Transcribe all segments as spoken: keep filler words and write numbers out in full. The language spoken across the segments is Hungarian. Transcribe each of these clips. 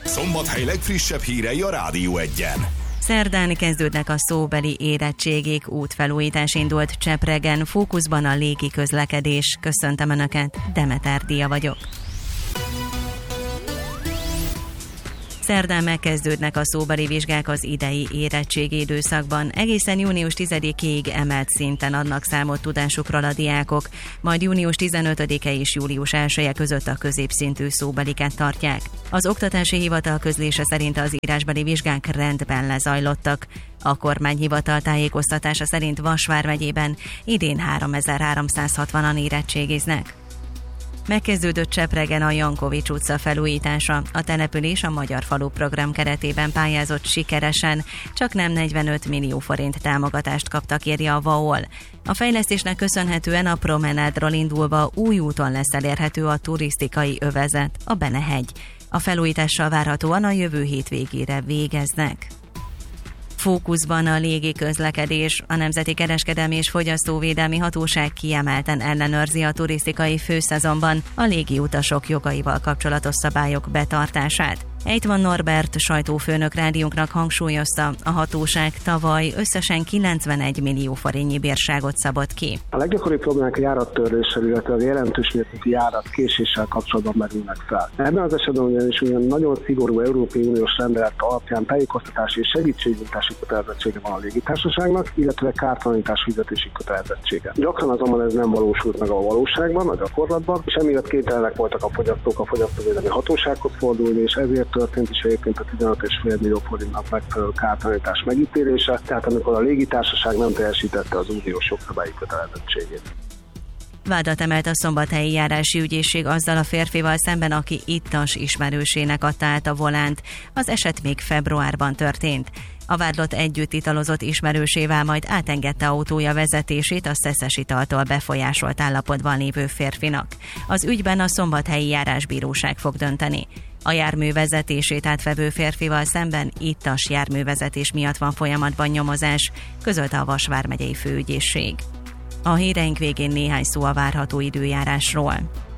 Szombathely legfrissebb hírei a Rádió Egyen. Szerdán kezdődnek a szóbeli érettségék, útfelújítás indult Csepregen, fókuszban a légi közlekedés. Köszöntöm Önöket, Demeter Dia vagyok. Szerdán megkezdődnek a szóbeli vizsgák az idei érettségi időszakban. Egészen június tizedikéig emelt szinten adnak számot tudásukról a diákok, majd június tizenötödike és július elseje között a középszintű szóbeliket tartják. Az Oktatási Hivatal közlése szerint az írásbeli vizsgák rendben lezajlottak. A kormányhivatal tájékoztatása szerint Vas vármegyében idén háromezer-háromszázhatvanan érettségiznek. Megkezdődött Csepregen a Jankovics utca felújítása. A település a Magyar Falu program keretében pályázott sikeresen, csak nem negyvenöt millió forint támogatást kaptak, írja a vé á o el. A fejlesztésnek köszönhetően a promenádról indulva új úton lesz elérhető a turisztikai övezet, a Benehegy. A felújítással várhatóan a jövő hét végére végeznek. Fókuszban a légi közlekedés. A Nemzeti Kereskedelmi és Fogyasztóvédelmi Hatóság kiemelten ellenőrzi a turisztikai főszezonban a légiutasok jogaival kapcsolatos szabályok betartását. Ejtman Norbert sajtófőnök rádiónknak hangsúlyozta, a hatóság tavaly összesen kilencvenegy millió forintnyi bírságot szabott ki. A leggyakoribb problémák a járattörléssel, illetve az jelentős mértékű járatkéséssel kapcsolatban merülnek fel. Ebben az esetben ugyanis ugyan nagyon szigorú Európai Uniós rendelet alapján tájékoztatási és segítségnyújtási kötelezettsége van a légitársaságnak, illetve kártalanítás fizetési kötelezettsége. Gyakran azonban ez nem valósult meg a valóságban, a gyakorlatban, és emiatt kénytelenek voltak a fogyasztók a fogyasztóvédelmi hatósághoz fordulni, és ezért történt is egyébként a tizenöt egész öt millió forintnak megfelelő kártalanítás megítélése, tehát amikor a légitársaság nem teljesítette az uniós jogszabályi kötelezettségét. Vádat emelt a szombathelyi járási ügyészség azzal a férfival szemben, aki ittas ismerősének adta át a volánt. Az eset még februárban történt. A vádlott együtt italozott ismerősével, majd átengedte autója vezetését a szeszes italtól befolyásolt állapotban lévő férfinak. Az ügyben a szombathelyi járásbíróság fog dönteni. A jármű vezetését átvevő férfival szemben ittas járművezetés miatt van folyamatban nyomozás, közölte a Vas vármegyei főügyészség. A híreink végén néhány szó a várható időjárásról.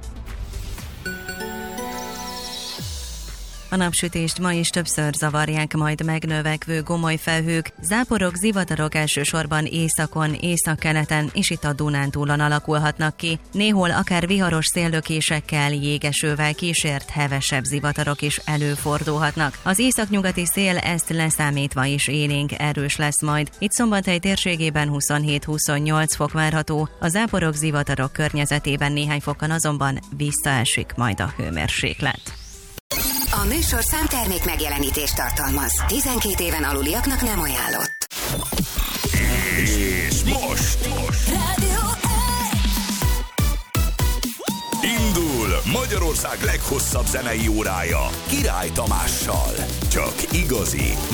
A napsütést ma is többször zavarják majd megnövekvő gomoly felhők, záporok, zivatarok elsősorban északon, északkeleten és itt a Dunántúlon alakulhatnak ki. Néhol akár viharos széllökésekkel, jégesővel kísért hevesebb zivatarok is előfordulhatnak. Az északnyugati szél ezt leszámítva is élénk erős lesz majd. Itt Szombathely térségében huszonhét-huszonnyolc fok várható, a záporok, zivatarok környezetében néhány fokon azonban visszaesik majd a hőmérséklet. A műsor számtermék megjelenítést tartalmaz. tizenkét éven aluliaknak nem ajánlott. És most, most. Rádió Indul Magyarország leghosszabb zenei órája Király Tamással. Csak igazi